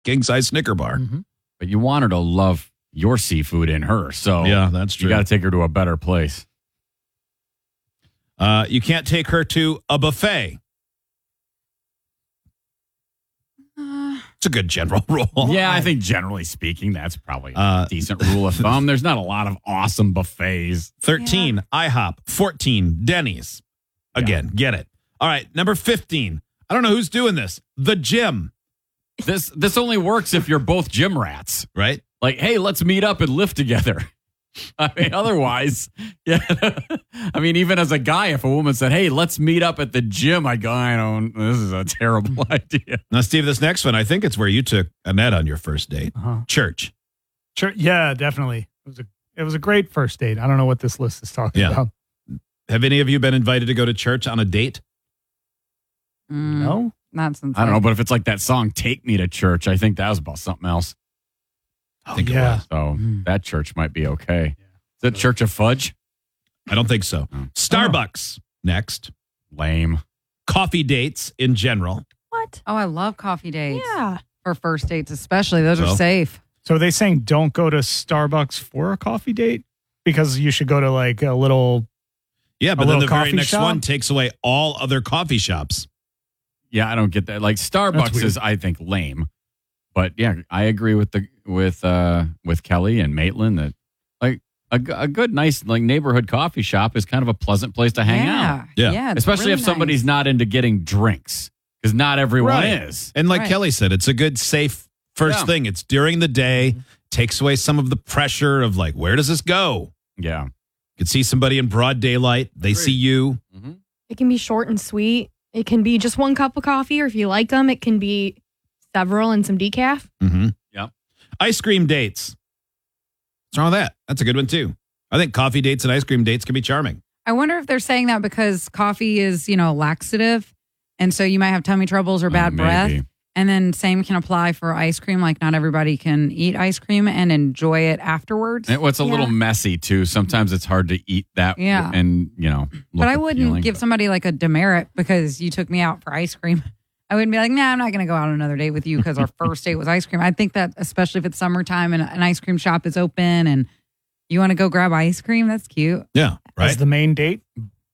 king size Snicker bar. Mm-hmm. But you want her to love your seafood in her. So yeah, that's true. You got to take her to a better place. You can't take her to a buffet. It's a good general rule. Yeah, I think generally speaking, that's probably a decent rule of thumb. There's not a lot of awesome buffets. 13, IHOP. 14, Denny's. Again, get it. All right, number 15. I don't know who's doing this. The gym. This only works if you're both gym rats. Right? Like, hey, let's meet up and lift together. I mean, otherwise, yeah. I mean, even as a guy, if a woman said, hey, let's meet up at the gym, I go, this is a terrible idea. Now, Steve, this next one, I think it's where you took Annette on your first date. Church. Yeah, definitely. It was a great first date. I don't know what this list is talking about. Have any of you been invited to go to church on a date? No? Not since I don't know, but if it's like that song, Take Me to Church, I think that was about something else. I think it was. So that church might be okay. Is it Church of Fudge? I don't think so. Starbucks. Next. Lame. Coffee dates in general. What? Oh, I love coffee dates. Yeah. For first dates, especially. Those are safe. So are they saying don't go to Starbucks for a coffee date? Because you should go to like a little... Yeah, but then the very coffee next shop? one takes away all other coffee shops. Yeah, I don't get that. Like Starbucks is, I think, lame. But yeah, I agree with Kelly and Maitland that like a good, nice like neighborhood coffee shop is kind of a pleasant place to hang out. Yeah, especially really if somebody's not into getting drinks, because not everyone is. And like Kelly said, it's a good, safe first thing. It's during the day, takes away some of the pressure of like, where does this go? Yeah, you can see somebody in broad daylight. They see you. Mm-hmm. It can be short and sweet. It can be just one cup of coffee, or if you like them, it can be several and some decaf. Mm-hmm. Yeah. Ice cream dates. What's wrong with that? That's a good one, too. I think coffee dates and ice cream dates can be charming. I wonder if they're saying that because coffee is, laxative. And so you might have tummy troubles or bad breath. And then same can apply for ice cream. Like not everybody can eat ice cream and enjoy it afterwards. And it's a little messy, too. Sometimes it's hard to eat that. Yeah. And, but I wouldn't give somebody like a demerit because you took me out for ice cream. I wouldn't be like, nah, I'm not going to go out on another date with you because our first date was ice cream. I think that especially if it's summertime and an ice cream shop is open and you want to go grab ice cream, that's cute. Yeah, right. As the main date?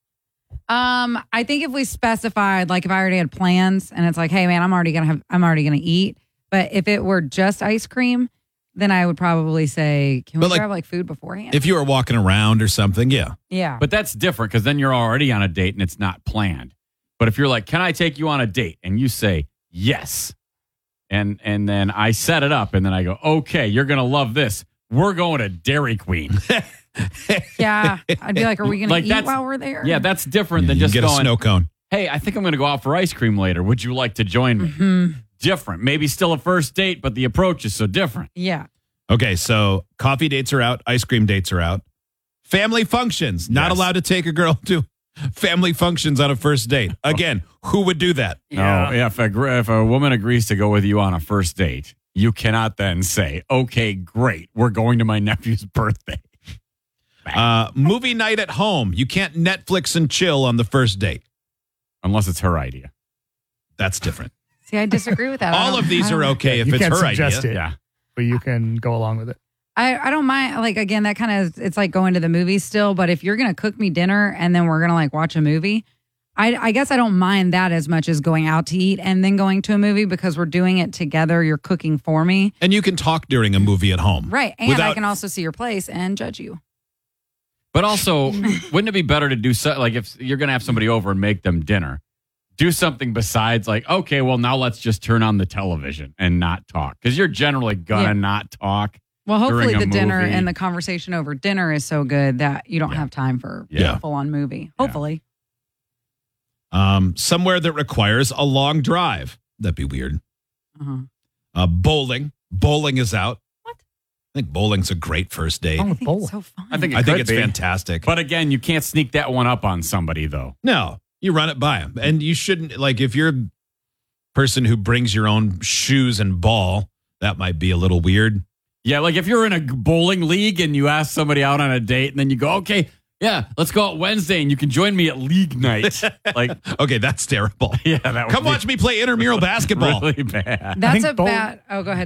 I think if we specified, like if I already had plans and it's like, hey man, I'm already gonna eat. But if it were just ice cream, then I would probably say, can we grab like food beforehand? If you were walking around or something, yeah. Yeah. But that's different because then you're already on a date and it's not planned. But if you're like, can I take you on a date? And you say, yes. And then I set it up and then I go, okay, you're going to love this. We're going to Dairy Queen. Yeah. I'd be like, are we going to eat while we're there? Yeah, that's different than you just get going, a snow cone. Hey, I think I'm going to go out for ice cream later. Would you like to join me? Mm-hmm. Different. Maybe still a first date, but the approach is so different. Yeah. Okay, so coffee dates are out. Ice cream dates are out. Family functions. Not allowed to take a girl to family functions on a first date. Again, who would do that? No, if a woman agrees to go with you on a first date, you cannot then say, okay, great, we're going to my nephew's birthday. Movie night at home. You can't Netflix and chill on the first date. Unless it's her idea. That's different. See, I disagree with that. All of these are okay if you it's can't her idea. suggest it, Yeah. but you can go along with it. I don't mind. Like, again, that kind of, it's like going to the movies still. But if you're going to cook me dinner and then we're going to like watch a movie, I guess I don't mind that as much as going out to eat and then going to a movie because we're doing it together. You're cooking for me. And you can talk during a movie at home. Right. And I can also see your place and judge you. But also, wouldn't it be better to do like if you're going to have somebody over and make them dinner, do something besides like, okay, well, now let's just turn on the television and not talk. Because you're generally going to not talk. Well, hopefully during a the dinner movie. and the conversation over dinner is so good that you don't have time for a full-on movie. Hopefully. Somewhere that requires a long drive. That'd be weird. Bowling. Bowling is out. What? I think bowling's a great first date. I think it's so fun. I think it's fantastic. But again, you can't sneak that one up on somebody, though. No, you run it by them. And you shouldn't, like, if you're a person who brings your own shoes and ball, that might be a little weird. Yeah, like if you're in a bowling league and you ask somebody out on a date and then you go, okay, Yeah, let's go out Wednesday and you can join me at league night. Like, Okay, that's terrible. yeah, that would Come be watch me play intramural basketball. really bad. That's think a both- bad. Oh, go ahead.